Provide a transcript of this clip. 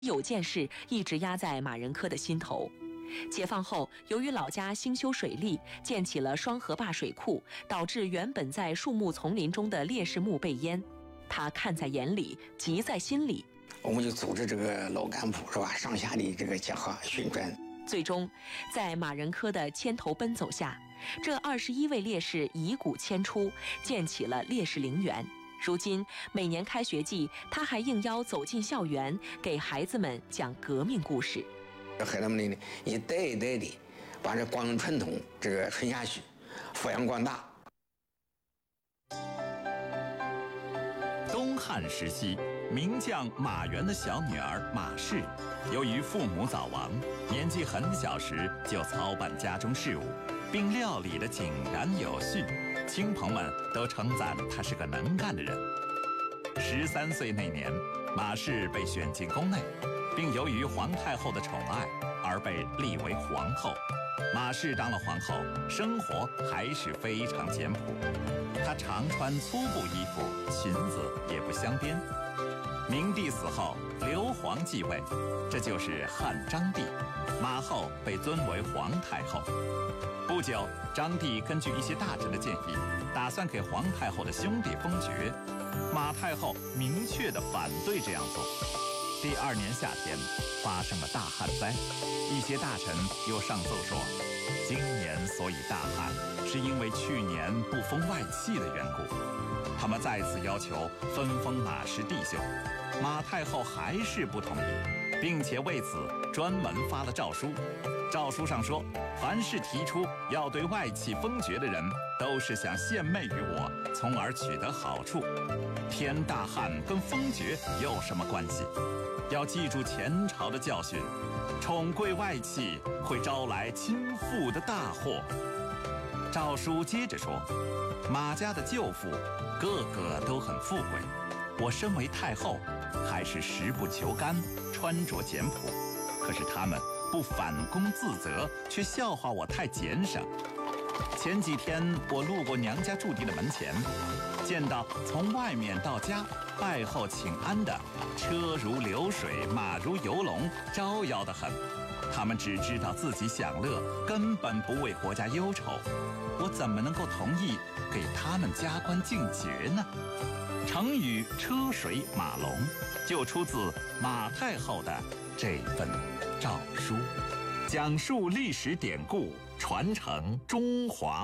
有件事一直压在马仁科的心头。解放后，由于老家兴修水利，建起了双河坝水库，导致原本在树木丛林中的烈士墓被淹。他看在眼里，急在心里。 我们就组织这个老干部是吧，上下的这个结合宣传。 最终，在马仁科的牵头奔走下，这21位烈士遗骨迁出，建起了烈士陵园。如今每年开学季，他还应邀走进校园，给孩子们讲革命故事。 孩子们呢，一代一代的把这光荣传统这个传下去，发扬光大。 东汉时期，名将马援的小女儿马氏，由于父母早亡，年纪很小时就操办家中事务，并料理得井然有序，亲朋们都称赞她是个能干的人。13岁那年，马氏被选进宫内，并由于皇太后的宠爱而被立为皇后。马氏当了皇后，生活还是非常简朴。她常穿粗布衣服，裙子也不镶边。明帝死后，刘皇继位，这就是汉章帝。马后被尊为皇太后。不久，章帝根据一些大臣的建议，打算给皇太后的兄弟封爵。马太后明确地反对这样做。第2年夏天，发生了大旱灾，一些大臣又上奏说，今年所以大旱，是因为去年不封外戚的缘故。他们再次要求分封马氏弟兄，马太后还是不同意，并且为此专门发了诏书。诏书上说，凡是提出要对外戚封爵的人，都是想献媚于我，从而取得好处。天大旱跟封爵有什么关系？要记住前朝的教训，宠贵外戚会招来倾覆的大祸。诏书接着说，马家的舅父个个都很富贵，我身为太后，还是食不求甘，穿着简朴。可是他们不反躬自责，却笑话我太俭省。前几天我路过娘家驻地的门前，见到从外面到家拜后请安的车如流水，马如游龙，招摇得很。他们只知道自己享乐，根本不为国家忧愁。我怎么能够同意给他们加官进爵呢？成语车水马龙就出自马太后的这份诏书，讲述历史典故，传承中华